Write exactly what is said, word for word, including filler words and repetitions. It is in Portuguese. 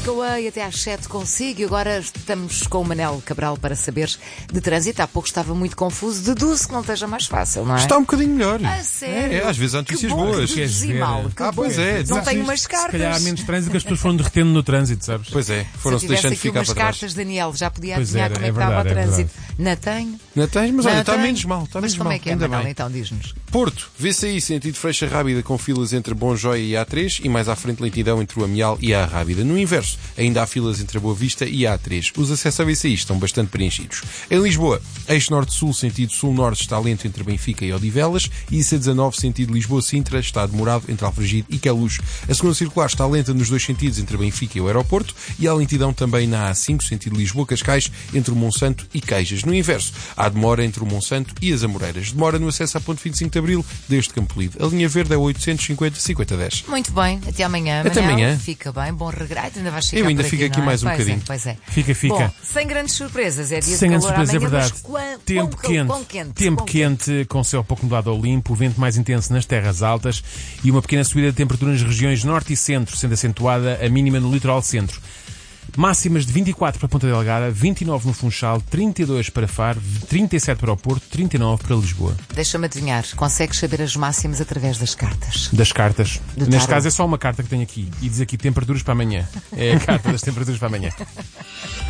Takeaway até às sete consigo e agora estamos com o Manel Cabral para saberes de trânsito. Há pouco estava muito confuso. Deduzo que não esteja mais fácil, não é? Está um bocadinho melhor. A sério? É, às vezes há notícias que bom, boas. Deduzi mal. Que Ah, pois é. não tenho umas umas cartas. Se calhar há menos trânsito que as pessoas foram derretendo no trânsito, sabes? Pois é, foram-se Se tivesse deixando aqui ficar umas para trás. cartas, Daniel, já podia Pois adivinhar era, como é é que estava o verdade, é trânsito. Não tenho. Não tens, mas olha, Não está tenho. menos mal. Está Mas menos como mal. é que é, Ainda Manel? bem. Então diz-nos. Porto, vê C I sentido Freixa Rábida com filas entre Bom Joia e A três e mais à frente lentidão entre o Amial e a Rábida. No inverso, ainda há filas entre a Boa Vista e a A três. Os acessos a V C I estão bastante preenchidos. Em Lisboa, eixo norte-sul sentido sul-norte está lento entre Benfica e Odivelas e I C dezanove sentido Lisboa-Sintra está demorado entre Alfragide e Queluz. A segunda circular está lenta nos dois sentidos entre Benfica e o aeroporto e há lentidão também na A cinco sentido Lisboa-Cascais entre o Monsanto e Queijas. No inverso, há demora entre o Monsanto e as Amoreiras. Demora no acesso à ponte vinte e cinco de Abril desde Campolide. A linha verde é oitocentos e cinquenta, cinquenta, dez. Muito bem, até amanhã. Até Manel. amanhã. Fica bem, bom regresso. Ainda vais ficar Eu ainda por fico aqui não é? mais um Pois bocadinho. É, pois é. Fica, fica. Bom, sem grandes surpresas, é dia Sem de grandes calor surpresas, é amanhã, verdade. mas quão- Tempo quão- quente, quão quente, tempo quão quente, com céu pouco nublado ao limpo, vento mais intenso nas terras altas e uma pequena subida de temperatura nas regiões norte e centro, sendo acentuada a mínima no litoral centro. Máximas de vinte e quatro para Ponta Delgada, vinte e nove no Funchal, trinta e dois para Faro, trinta e sete para o Porto, trinta e nove para Lisboa. Deixa-me adivinhar, consegues saber as máximas através das cartas? Das cartas. Do Neste tarot. caso é só uma carta que tenho aqui e diz aqui temperaturas para amanhã. É a carta das temperaturas para amanhã.